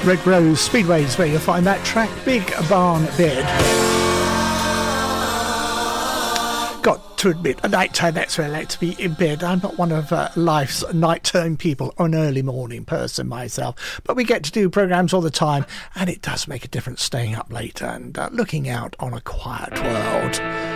Red Rose Speedway is where you'll find that track, Big Barn Bed. Got to admit, at night time, that's where I like to be in bed. I'm not one of life's nighttime people, or an early morning person myself, but we get to do programmes all the time, and it does make a difference staying up late and looking out on a quiet world.